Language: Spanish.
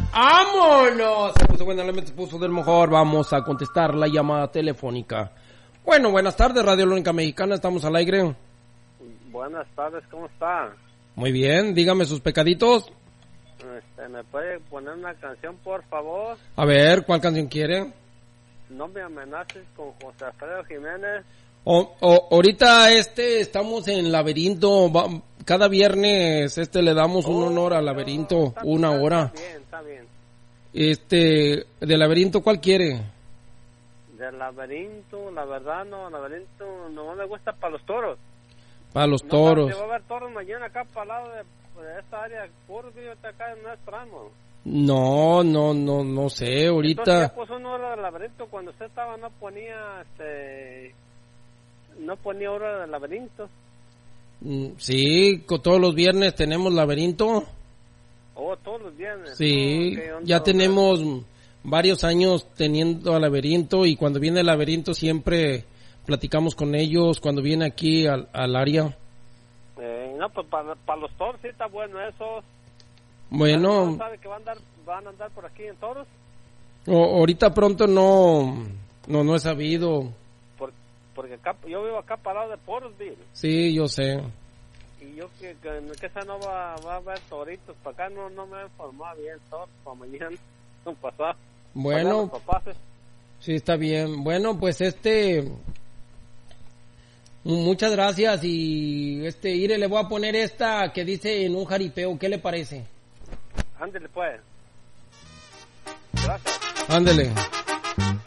¡Vámonos! Se puso buena, se puso del mejor. Vamos a contestar la llamada telefónica. Bueno, buenas tardes, Radio La Única Mexicana, estamos al aire. Buenas tardes, ¿cómo está? Muy bien, dígame sus pecaditos. ¿Me puede poner una canción, por favor? A ver, ¿cuál canción quiere? No me amenaces con José Alfredo Jiménez. Ahorita estamos en Laberinto, cada viernes le damos un honor al Laberinto, una hora. Está bien. De Laberinto, ¿cuál quiere? Del Laberinto, la verdad no, Laberinto no me gusta para los toros. Para los toros. Va a haber toros mañana acá para el lado de esta área, por acá no es tramo. No sé, ahorita. Entonces ya puso una hora del Laberinto, cuando usted estaba no ponía hora del Laberinto. Sí, todos los viernes tenemos Laberinto. Oh, todos los viernes. Sí, Okay, ya tenemos varios años teniendo al Laberinto y cuando viene el Laberinto siempre platicamos con ellos cuando viene aquí al área. No, pues para los toros sí está bueno eso. Bueno. ¿Sabe que van a andar por aquí en toros? Ahorita pronto no he sabido. Porque acá, yo vivo acá parado de Portsville. Sí, yo sé. Y yo que esa no va a haber toritos. Para acá no me he informado bien toros para mañana. Son pasados. Bueno. Sí, está bien. Bueno, pues muchas gracias y Ire, le voy a poner esta que dice en un jaripeo. ¿Qué le parece? Ándele pues. Gracias. Ándele.